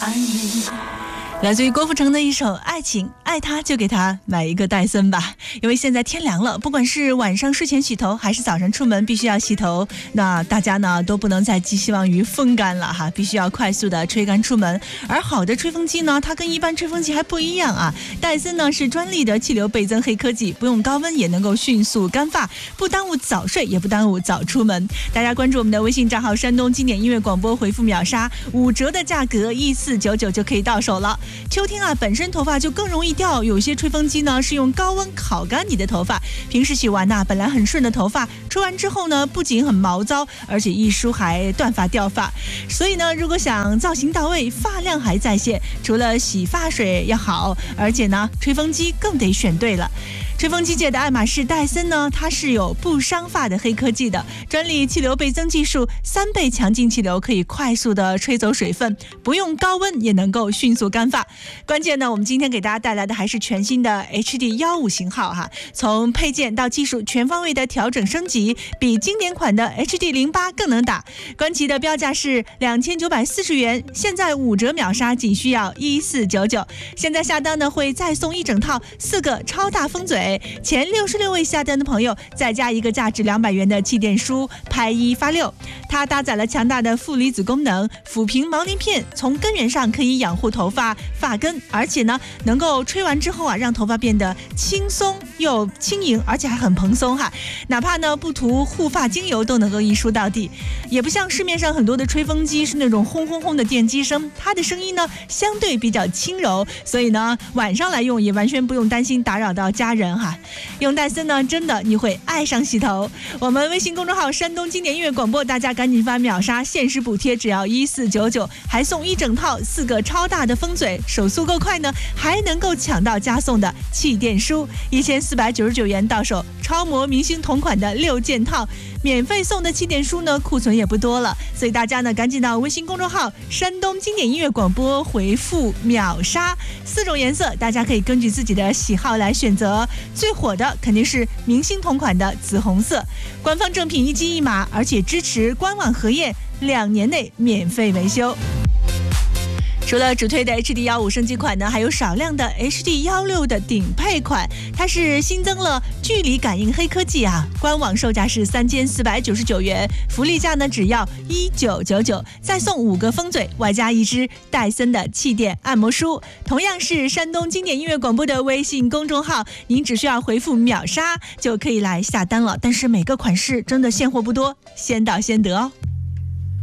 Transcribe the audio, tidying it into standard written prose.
爱你。来自于郭富城的一首《爱情》，爱他就给他买一个戴森吧。因为现在天凉了，不管是晚上睡前洗头，还是早上出门必须要洗头，那大家呢都不能再寄希望于风干了哈，必须要快速的吹干出门。而好的吹风机呢，它跟一般吹风机还不一样啊。戴森呢是专利的气流倍增黑科技，不用高温也能够迅速干发，不耽误早睡，也不耽误早出门。大家关注我们的微信账号山东经典音乐广播，回复秒杀5折的价格1499就可以到手了。秋天啊，本身头发就更容易掉，有些吹风机呢是用高温烤干你的头发。平时洗完呢，本来很顺的头发，吹完之后呢，不仅很毛躁，而且一梳还断发掉发。所以呢，如果想造型到位，发量还在线，除了洗发水要好，而且呢，吹风机更得选对了。吹风机界的爱马仕戴森呢，它是有不伤发的黑科技的，专利气流倍增技术，3倍强劲气流可以快速的吹走水分，不用高温也能够迅速干发。关键呢，我们今天给大家带来的还是全新的 HD15 型号哈，从配件到技术全方位的调整升级，比经典款的 HD08 更能打。官旗的标价是2940元，现在5折秒杀仅需要1499。现在下单呢会再送一整套4个超大风嘴，前66位下单的朋友再加一个价值200元的气垫梳，拍1发6。它搭载了强大的负离子功能，抚平毛鳞片，从根源上可以养护头发发根，而且呢能够吹完之后啊，让头发变得轻松又轻盈，而且还很蓬松哈。哪怕呢不涂护发精油都能够一梳到底，也不像市面上很多的吹风机是那种轰轰轰的电机声，它的声音呢相对比较轻柔，所以呢晚上来用也完全不用担心打扰到家人哈。用戴森呢，真的你会爱上洗头。我们微信公众号山东经典音乐广播，大家赶紧发秒杀，限时补贴只要1499，还送一整套4个超大的风嘴，手速够快呢，还能够抢到加送的气垫梳，1499元到手。超模明星同款的6件套，免费送的气垫梳呢，库存也不多了，所以大家呢赶紧到微信公众号山东经典音乐广播回复秒杀，4种颜色，大家可以根据自己的喜好来选择。最火的肯定是明星同款的紫红色，官方正品1机1码，而且支持官网核验，2年内免费维修。除了主推的 HD15 升级款呢，还有少量的 HD16 的顶配款，它是新增了距离感应黑科技啊，官网售价是3499元，福利价呢只要1999，再送5个风嘴，外加1支戴森的气垫按摩梳。同样是山东经典音乐广播的微信公众号，您只需要回复秒杀就可以来下单了，但是每个款式真的现货不多，先到先得哦。